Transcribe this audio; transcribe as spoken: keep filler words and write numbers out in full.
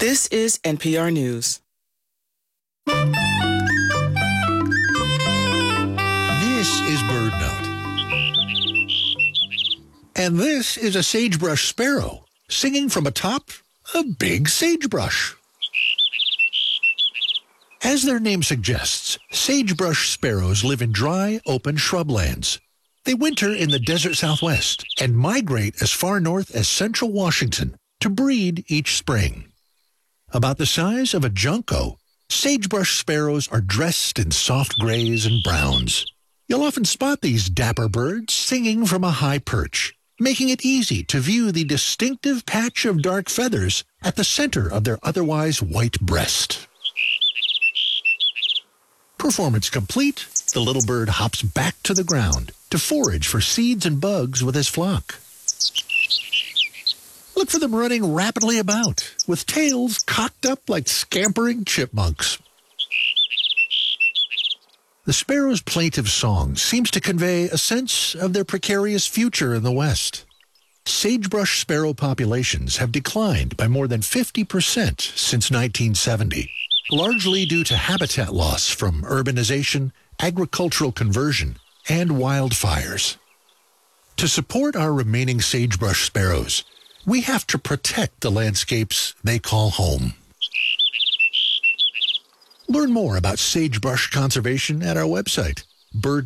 This is N P R News. This is BirdNote. And this is a sagebrush sparrow singing from atop a big sagebrush. As their name suggests, sagebrush sparrows live in dry, open shrublands. They winter in the desert Southwest and migrate as far north as central Washington to breed each spring. About the size of a junco, sagebrush sparrows are dressed in soft grays and browns. You'll often spot these dapper birds singing from a high perch, making it easy to view the distinctive patch of dark feathers at the center of their otherwise white breast. Performance complete, the little bird hops back to the ground to forage for seeds and bugs with his flock. Look for them running rapidly about, with tails cocked up like scampering chipmunks. The sparrow's plaintive song seems to convey a sense of their precarious future in the West. Sagebrush sparrow populations have declined by more than fifty percent since nineteen seventy, largely due to habitat loss from urbanization, agricultural conversion, and wildfires. To support our remaining sagebrush sparrows, we have to protect the landscapes they call home. Learn more about sagebrush conservation at our website, bird